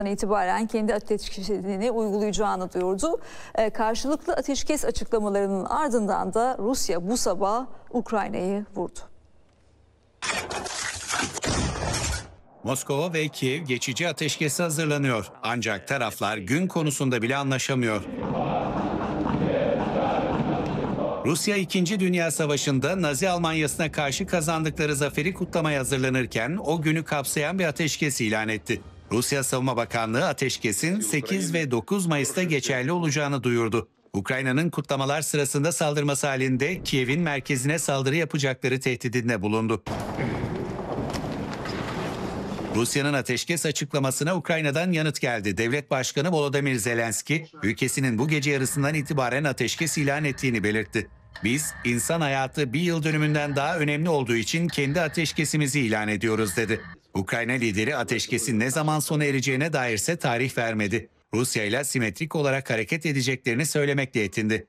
itibaren kendi ateşkesini uygulayacağını duyurdu. Karşılıklı ateşkes açıklamalarının ardından da Rusya bu sabah Ukrayna'yı vurdu. Moskova ve Kiev geçici ateşkese hazırlanıyor. Ancak taraflar gün konusunda bile anlaşamıyor. Rusya 2. Dünya Savaşı'nda Nazi Almanyası'na karşı kazandıkları zaferi kutlamaya hazırlanırken o günü kapsayan bir ateşkes ilan etti. Rusya Savunma Bakanlığı ateşkesin 8 ve 9 Mayıs'ta geçerli olacağını duyurdu. Ukrayna'nın kutlamalar sırasında saldırması halinde Kiev'in merkezine saldırı yapacakları tehdidinde bulundu. Rusya'nın ateşkes açıklamasına Ukrayna'dan yanıt geldi. Devlet Başkanı Volodymyr Zelenski, ülkesinin bu gece yarısından itibaren ateşkes ilan ettiğini belirtti. Biz, insan hayatı bir yıl dönümünden daha önemli olduğu için kendi ateşkesimizi ilan ediyoruz dedi. Ukrayna lideri ateşkesin ne zaman sona ereceğine dairse tarih vermedi. Rusya ile simetrik olarak hareket edeceklerini söylemekle yetindi.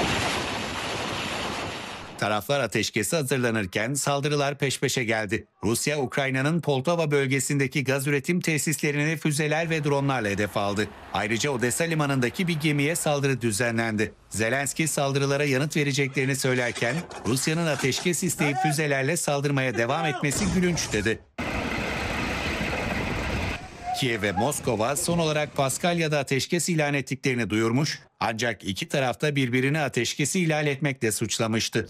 Taraflar ateşkese hazırlanırken saldırılar peş peşe geldi. Rusya, Ukrayna'nın Poltava bölgesindeki gaz üretim tesislerini füzeler ve dronlarla hedef aldı. Ayrıca Odessa limanındaki bir gemiye saldırı düzenlendi. Zelenski saldırılara yanıt vereceklerini söylerken, Rusya'nın ateşkes isteyip füzelerle saldırmaya devam etmesi gülünç dedi. Kiev ve Moskova son olarak Paskalya'da ateşkes ilan ettiklerini duyurmuş, ancak iki taraf da birbirini ateşkesi ihlal etmekle suçlamıştı.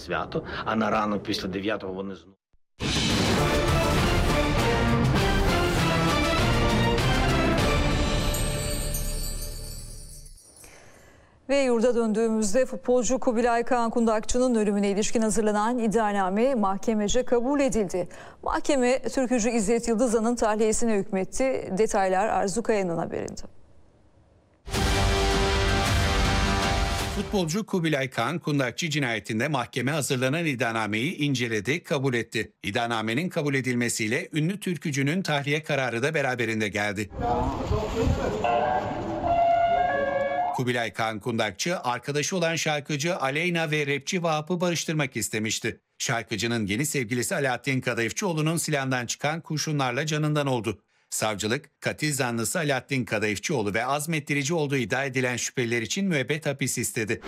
Ve yurda döndüğümüzde futbolcu Kubilay Kaan Kundakçı'nın ölümüne ilişkin hazırlanan iddianame mahkemece kabul edildi. Mahkeme türkücü İzzet Yıldızan'ın tahliyesine hükmetti. Detaylar Arzu Kaya'nın haberinde. Futbolcu Kubilay Kaan Kundakçı cinayetinde mahkeme hazırlanan iddianameyi inceledi, kabul etti. İddianamenin kabul edilmesiyle ünlü türkücünün tahliye kararı da beraberinde geldi. Kubilay Kaan Kundakçı, arkadaşı olan şarkıcı Aleyna ve rapçi Vahap'ı barıştırmak istemişti. Şarkıcının yeni sevgilisi Alaaddin Kadayıfçıoğlu'nun silahından çıkan kurşunlarla canından oldu. Savcılık, katil zanlısı Alaaddin Kadayıfçıoğlu ve azmettirici olduğu iddia edilen şüpheliler için müebbet hapis istedi.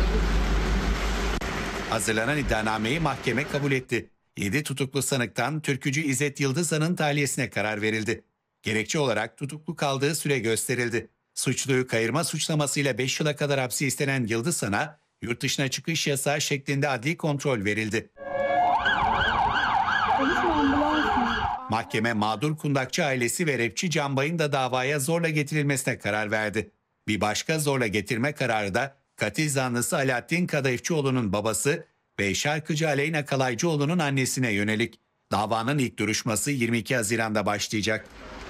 Hazırlanan iddianameyi mahkeme kabul etti. 7 tutuklu sanıktan türkücü İzzet Yıldızan'ın tahliyesine karar verildi. Gerekçe olarak tutuklu kaldığı süre gösterildi. Suçluyu kayırma suçlamasıyla 5 yıla kadar hapsi istenen Yıldızan'a yurt dışına çıkış yasağı şeklinde adli kontrol verildi. Mahkeme mağdur kundakçı ailesi ve rapçi Canbay'ın da davaya zorla getirilmesine karar verdi. Bir başka zorla getirme kararı da katil zanlısı Alaaddin Kadayıfçıoğlu'nun babası ve şarkıcı Aleyna Kalaycıoğlu'nun annesine yönelik. Davanın ilk duruşması 22 Haziran'da başlayacak.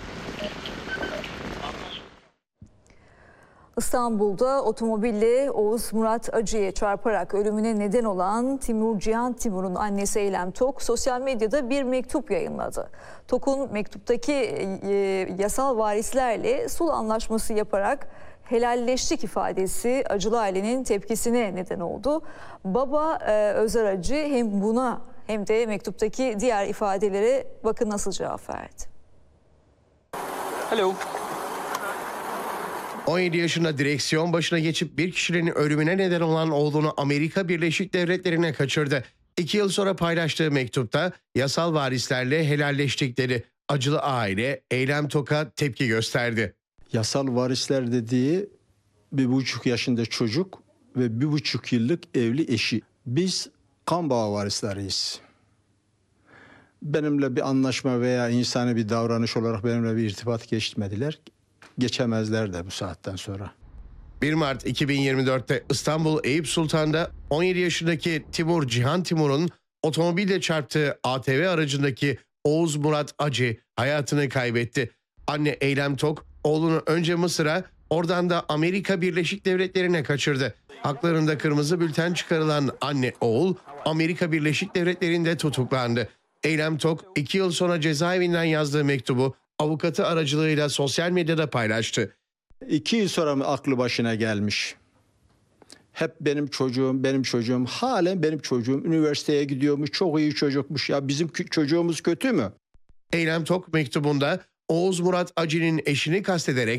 İstanbul'da otomobille Oğuz Murat Acı'ya çarparak ölümüne neden olan Timur Cihan Timur'un annesi Eylem Tok sosyal medyada bir mektup yayınladı. Tok'un mektuptaki yasal varislerle sulh anlaşması yaparak helalleştik ifadesi acılı ailenin tepkisine neden oldu. Baba Özer Acı hem buna hem de mektuptaki diğer ifadelere bakın nasıl cevap verdi. Hello. 17 yaşında direksiyon başına geçip bir kişinin ölümüne neden olan oğlunu Amerika Birleşik Devletleri'ne kaçırdı. 2 yıl sonra paylaştığı mektupta yasal varislerle helalleştikleri acılı aile Eylem Tok'a tepki gösterdi. Yasal varisler dediği 1,5 yaşında çocuk ve 1,5 yıllık evli eşi. Biz kan bağı varisleriyiz. Benimle bir anlaşma veya insani bir davranış olarak benimle bir irtibat geçmediler. Geçemezler de bu saatten sonra. 1 Mart 2024'te İstanbul Eyüp Sultan'da 17 yaşındaki Timur Cihan Timur'un otomobille çarptığı ATV aracındaki Oğuz Murat Acı hayatını kaybetti. Anne Eylem Tok oğlunu önce Mısır'a, oradan da Amerika Birleşik Devletleri'ne kaçırdı. Haklarında kırmızı bülten çıkarılan anne oğul Amerika Birleşik Devletleri'nde tutuklandı. Eylem Tok 2 yıl sonra cezaevinden yazdığı mektubu avukatı aracılığıyla sosyal medyada paylaştı. 2 yıl sonra mı aklı başına gelmiş? Hep benim çocuğum, halen benim çocuğum üniversiteye gidiyormuş, çok iyi çocukmuş ya bizim çocuğumuz kötü mü? Eylem Tok mektubunda Oğuz Murat Acı'nın eşini kastederek